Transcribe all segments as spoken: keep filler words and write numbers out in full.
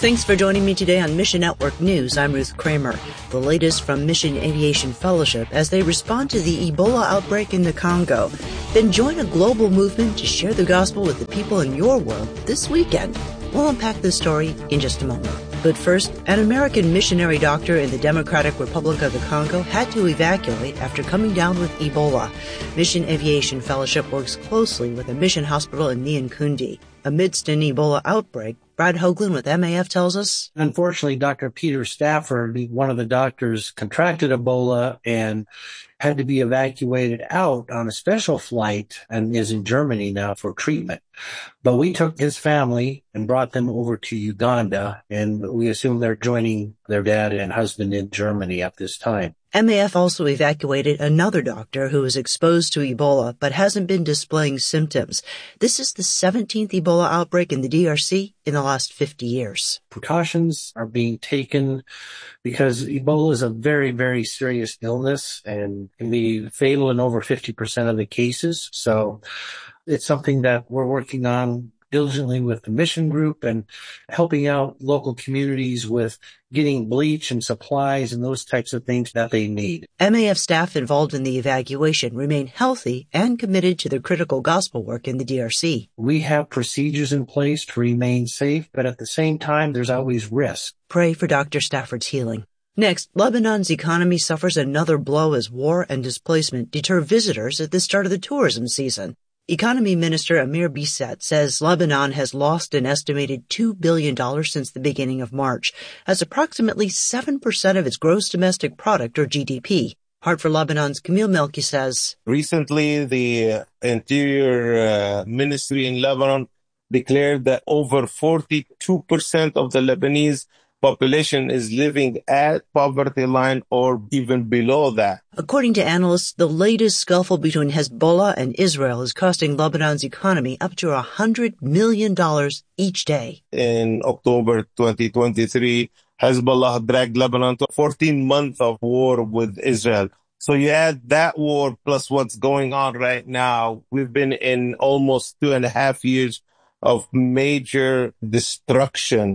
Thanks for joining me today on Mission Network News. I'm Ruth Kramer. The latest from Mission Aviation Fellowship as they respond to the Ebola outbreak in the Congo. Then join a global movement to share the gospel with the people in your world this weekend. We'll unpack this story in just a moment. But first, an American missionary doctor in the Democratic Republic of the Congo had to evacuate after coming down with Ebola. Mission Aviation Fellowship works closely with a mission hospital in Nyankundi. Amidst an Ebola outbreak, Brad Hoagland with M A F tells us. Unfortunately, Doctor Peter Stafford, one of the doctors, contracted Ebola and had to be evacuated out on a special flight and is in Germany now for treatment. But we took his family and brought them over to Uganda, and we assume they're joining their dad and husband in Germany at this time. M A F also evacuated another doctor who was exposed to Ebola but hasn't been displaying symptoms. This is the seventeenth Ebola outbreak in the D R C in the last fifty years. Precautions are being taken because Ebola is a very, very serious illness and can be fatal in over fifty percent of the cases. So it's something that we're working on diligently with the mission group and helping out local communities with getting bleach and supplies and those types of things that they need. M A F staff involved in the evacuation remain healthy and committed to the critical gospel work in the D R C. We have procedures in place to remain safe, but at the same time, there's always risk. Pray for Doctor Stafford's healing. Next, Lebanon's economy suffers another blow as war and displacement deter visitors at the start of the tourism season. Economy Minister Amir Bisset says Lebanon has lost an estimated two billion dollars since the beginning of March, as approximately seven percent of its gross domestic product, or G D P. Heart for Lebanon's Camille Melki says, recently, the Interior uh, Ministry in Lebanon declared that over forty-two percent of the Lebanese population is living at poverty line or even below that. According to analysts, the latest scuffle between Hezbollah and Israel is costing Lebanon's economy up to one hundred million dollars each day. In October twenty twenty-three, Hezbollah dragged Lebanon to fourteen months of war with Israel. So you add that war plus what's going on right now, we've been in almost two and a half years of major destruction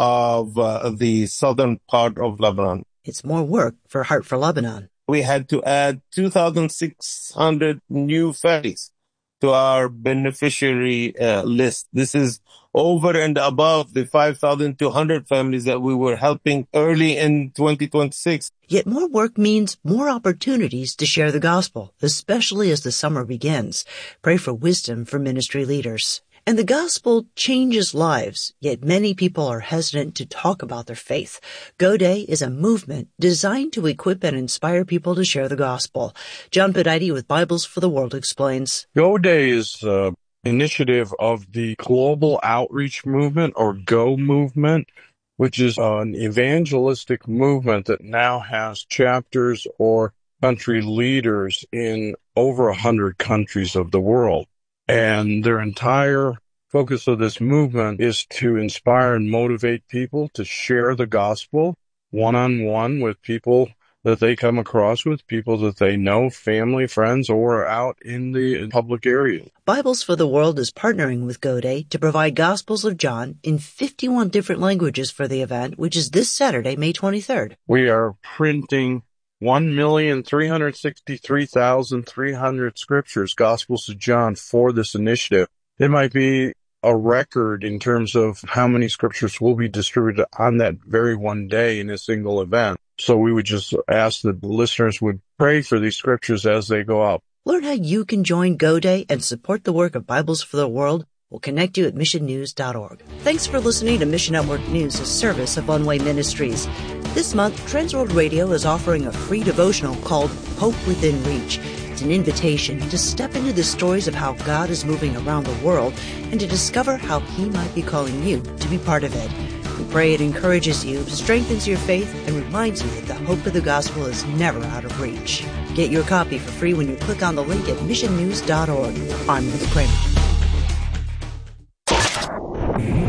of uh, the southern part of Lebanon. It's more work for Heart for Lebanon. We had to add two thousand six hundred new families to our beneficiary uh, list. This is over and above the five thousand two hundred families that we were helping early in twenty twenty-six. Yet more work means more opportunities to share the gospel, especially as the summer begins. Pray for wisdom for ministry leaders. And the gospel changes lives, yet many people are hesitant to talk about their faith. Go Day is a movement designed to equip and inspire people to share the gospel. John Pedite with Bibles for the World explains. Go Day is an initiative of the Global Outreach Movement, or GO movement, which is an evangelistic movement that now has chapters or country leaders in over a hundred countries of the world. And their entire focus of this movement is to inspire and motivate people to share the gospel one-on-one with people that they come across with, people that they know, family, friends, or out in the public area. Bibles for the World is partnering with Go Day to provide Gospels of John in fifty-one different languages for the event, which is this Saturday, May twenty-third. We are printing one million three hundred sixty-three thousand three hundred scriptures, Gospels of John, for this initiative. It might be a record in terms of how many scriptures will be distributed on that very one day in a single event. So we would just ask that the listeners would pray for these scriptures as they go out. Learn how you can join Go Day and support the work of Bibles for the World. We'll connect you at mission news dot org. Thanks for listening to Mission Network News, a service of One Way Ministries. This month, Transworld Radio is offering a free devotional called Hope Within Reach. It's an invitation to step into the stories of how God is moving around the world and to discover how He might be calling you to be part of it. We pray it encourages you, strengthens your faith, and reminds you that the hope of the gospel is never out of reach. Get your copy for free when you click on the link at mission news dot org. I'm Ruth Kramer.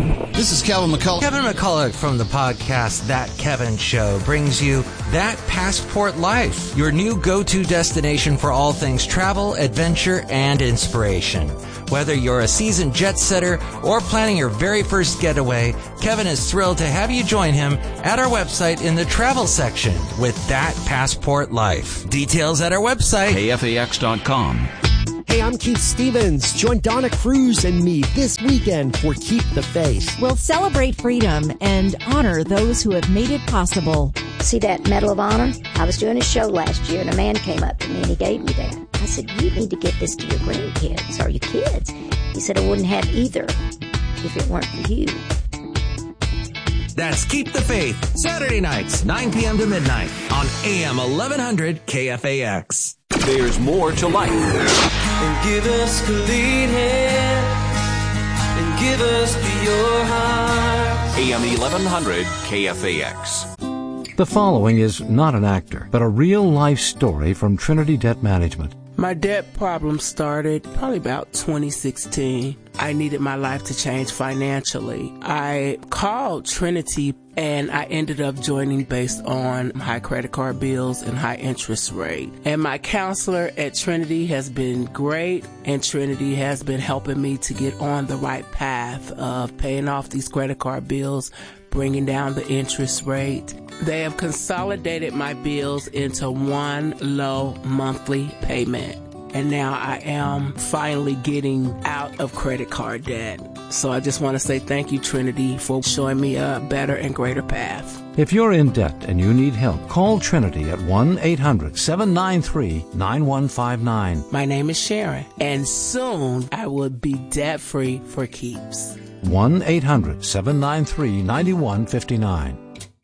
This is Kevin McCullough. Kevin McCullough from the podcast That Kevin Show brings you That Passport Life, your new go-to destination for all things travel, adventure, and inspiration. Whether you're a seasoned jet setter or planning your very first getaway, Kevin is thrilled to have you join him at our website in the travel section with That Passport Life. Details at our website, K F A X dot com. Hey, I'm Keith Stevens. Join Donna Cruz and me this weekend for Keep the Faith. We'll celebrate freedom and honor those who have made it possible. See that Medal of Honor? I was doing a show last year, and a man came up to me and he gave me that. I said, you need to give this to your grandkids or your kids. He said, I wouldn't have either if it weren't for you. That's Keep the Faith, Saturday nights, nine p.m. to midnight on A M eleven hundred K F A X. There's more to life. And give us clean hands, and give us pure hearts. A M eleven hundred K F A X. The following is not an actor, but a real-life story from Trinity Debt Management. My debt problem started probably about twenty sixteen. I needed my life to change financially. I called Trinity and I ended up joining based on high credit card bills and high interest rate. And my counselor at Trinity has been great, and Trinity has been helping me to get on the right path of paying off these credit card bills, bringing down the interest rate. They have consolidated my bills into one low monthly payment. And now I am finally getting out of credit card debt. So I just want to say thank you, Trinity, for showing me a better and greater path. If you're in debt and you need help, call Trinity at one eight hundred seven nine three nine one five nine. My name is Sharon, and soon I will be debt-free for keeps. one eight hundred seven nine three nine one five nine.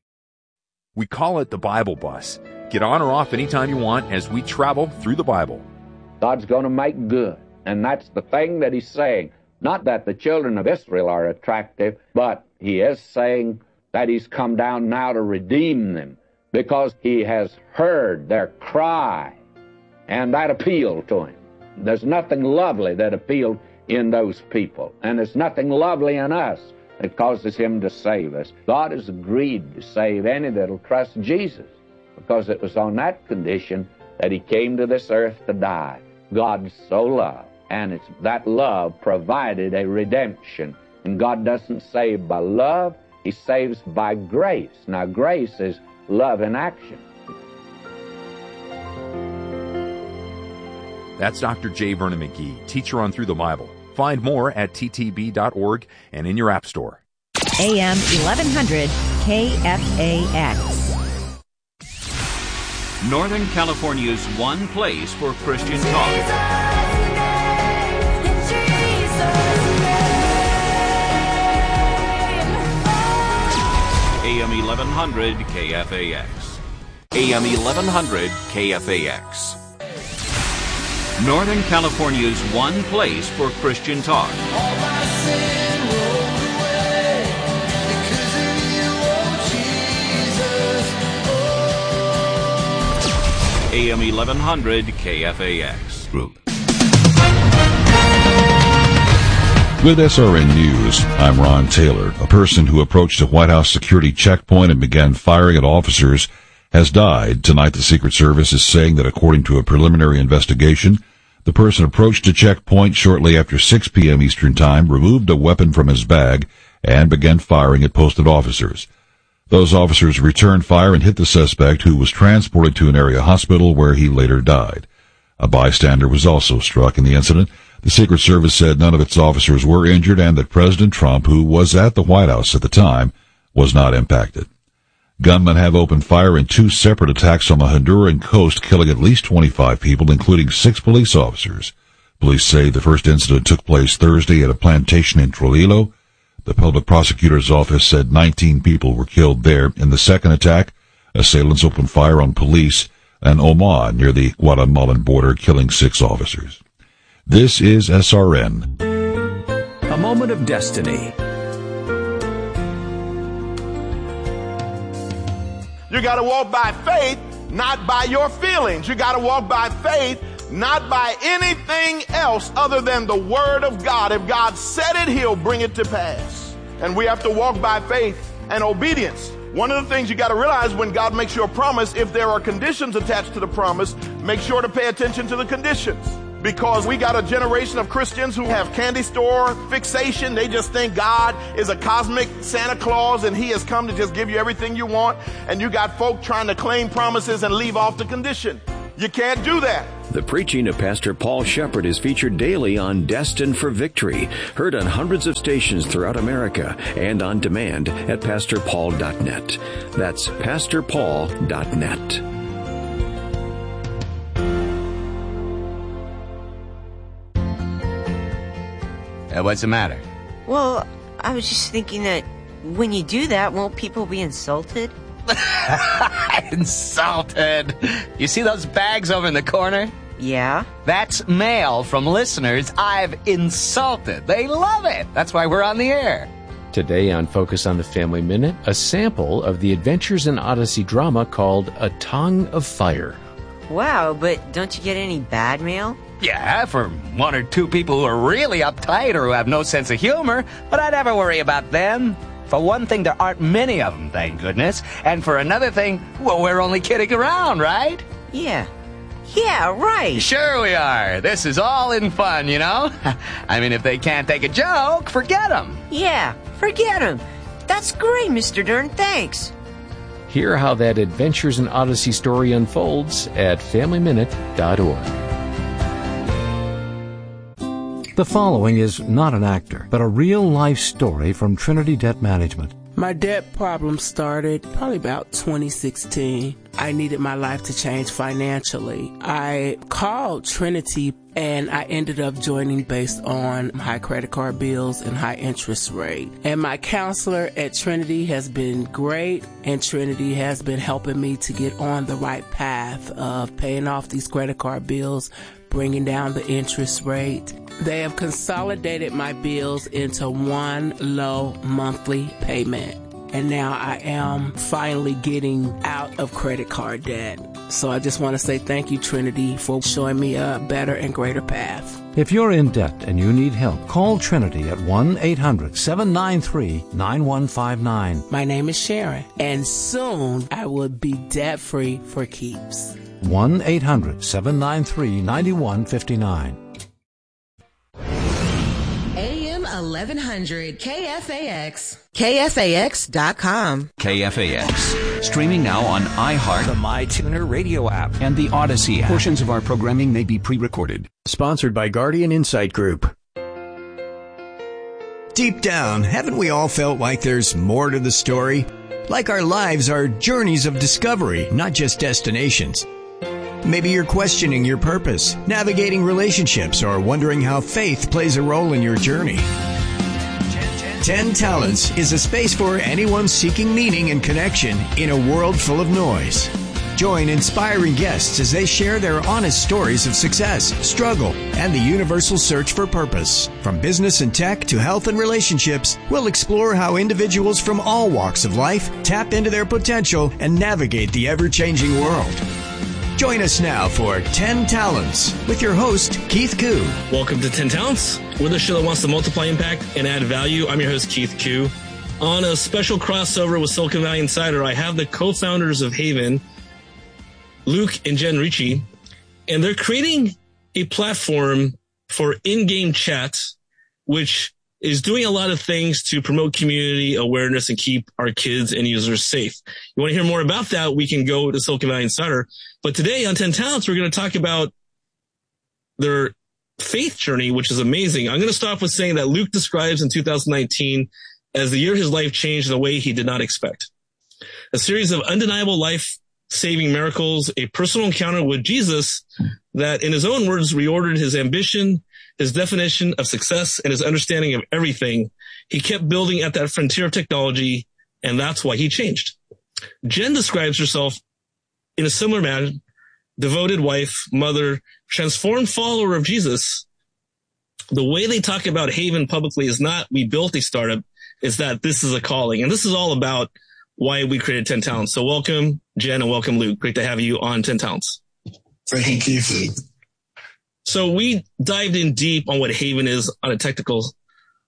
We call it the Bible Bus. Get on or off anytime you want as we travel through the Bible. God's going to make good, and that's the thing that he's saying. Not that the children of Israel are attractive, but he is saying that he's come down now to redeem them because he has heard their cry, and that appealed to him. There's nothing lovely that appealed in those people, and there's nothing lovely in us that causes him to save us. God has agreed to save any that will trust Jesus, because it was on that condition that he came to this earth to die. God so loved, and it's that love provided a redemption. And God doesn't save by love, he saves by grace. Now, grace is love in action. That's Doctor J. Vernon McGee, teacher on Through the Bible. Find more at t t b dot org and in your app store. A M eleven hundred K F A X. Northern California's one place for Christian talk. A M eleven hundred K F A X. A M eleven hundred K F A X. Northern California's one place for Christian talk. A M eleven hundred K F A X. Group. With S R N News, I'm Ron Taylor. A person who approached a White House security checkpoint and began firing at officers has died. Tonight, the Secret Service is saying that according to a preliminary investigation, the person approached a checkpoint shortly after six p.m. Eastern Time, removed a weapon from his bag, and began firing at posted officers. Those officers returned fire and hit the suspect, who was transported to an area hospital where he later died. A bystander was also struck in the incident. The Secret Service said none of its officers were injured and that President Trump, who was at the White House at the time, was not impacted. Gunmen have opened fire in two separate attacks on the Honduran coast, killing at least twenty-five people, including six police officers. Police say the first incident took place Thursday at a plantation in Trujillo. The public prosecutor's office said nineteen people were killed there. In the second attack, assailants opened fire on police in Oma near the Guatemalan border, killing six officers. This is S R N. A moment of destiny. You got to walk by faith, not by your feelings. You got to walk by faith, not by anything else other than the Word of God. If God said it, He'll bring it to pass. And we have to walk by faith and obedience. One of the things you got to realize when God makes you a promise, if there are conditions attached to the promise, make sure to pay attention to the conditions. Because we got a generation of Christians who have candy store fixation. They just think God is a cosmic Santa Claus and he has come to just give you everything you want. And you got folk trying to claim promises and leave off the condition. You can't do that. The preaching of Pastor Paul Shepard is featured daily on Destined for Victory, heard on hundreds of stations throughout America and on demand at pastor paul dot net. That's pastor paul dot net. Uh, what's the matter? Well, I was just thinking that when you do that, won't people be insulted? Insulted. You see those bags over in the corner? Yeah. That's mail from listeners I've insulted. They love it. That's why we're on the air. Today on Focus on the Family Minute, a sample of the Adventures in Odyssey drama called A Tongue of Fire. Wow, but don't you get any bad mail? Yeah, for one or two people who are really uptight or who have no sense of humor, but I never worry about them. For one thing, there aren't many of them, thank goodness. And for another thing, well, we're only kidding around, right? Yeah. Yeah, right. Sure we are. This is all in fun, you know? I mean, if they can't take a joke, forget them. Yeah, forget them. That's great, Mister Dern. Thanks. Hear how that Adventures in Odyssey story unfolds at family minute dot org. The following is not an actor, but a real-life story from Trinity Debt Management. My debt problem started probably about twenty sixteen. I needed my life to change financially. I called Trinity and I ended up joining based on high credit card bills and high interest rate. And my counselor at Trinity has been great, and Trinity has been helping me to get on the right path of paying off these credit card bills, bringing down the interest rate. They have consolidated my bills into one low monthly payment. And now I am finally getting out of credit card debt. So I just want to say thank you, Trinity, for showing me a better and greater path. If you're in debt and you need help, call Trinity at one eight hundred seven nine three nine one five nine. My name is Sharon, and soon I will be debt-free for keeps. one eight hundred seven nine three nine one five nine. A M eleven hundred K F A X. K F A X dot com. K F A X. Streaming now on iHeart, the MyTuner radio app, and the Odyssey app. Portions of our programming may be pre-recorded. Sponsored by Guardian Insight Group. Deep down, haven't we all felt like there's more to the story? Like our lives are journeys of discovery, not just destinations. Maybe you're questioning your purpose, navigating relationships, or wondering how faith plays a role in your journey. Ten Talents is a space for anyone seeking meaning and connection in a world full of noise. Join inspiring guests as they share their honest stories of success, struggle, and the universal search for purpose. From business and tech to health and relationships, we'll explore how individuals from all walks of life tap into their potential and navigate the ever-changing world. Join us now for ten Talents with your host, Keith Koo. Welcome to ten Talents. We're the show that wants to multiply impact and add value. I'm your host, Keith Koo. On a special crossover with Silicon Valley Insider, I have the co-founders of Haven, Luke and Jen Ricci, and they're creating a platform for in-game chat, which is doing a lot of things to promote community awareness and keep our kids and users safe. You want to hear more about that? We can go to Silicon Valley Insider. But today on ten Talents, we're going to talk about their faith journey, which is amazing. I'm going to start with saying that Luke describes in two thousand nineteen as the year his life changed in a way he did not expect. A series of undeniable life-saving miracles, a personal encounter with Jesus that, in his own words, reordered his ambition, his definition of success, and his understanding of everything. He kept building at that frontier of technology, and that's why he changed. Jen describes herself in a similar manner: devoted wife, mother, transformed follower of Jesus. The way they talk about Haven publicly is not, we built a startup, is that this is a calling. And this is all about why we created ten Talents. So welcome, Jen, and welcome, Luke. Great to have you on ten Talents. Thank you. So we dived in deep on what Haven is on a technical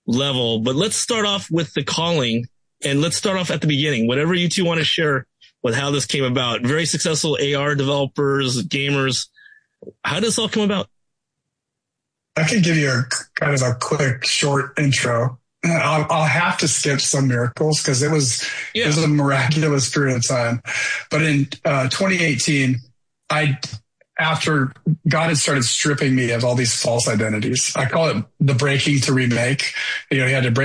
level. But let's start off with the calling, and let's start off at the beginning. Whatever you two want to share with how this came about. Very successful A R developers, gamers. How did this all come about? I could give you a kind of a quick, short intro. I'll, I'll have to skip some miracles because it was yeah. it was a miraculous period of time. But in uh, twenty eighteen, I after God had started stripping me of all these false identities. I call it the breaking to remake. You know, he had to break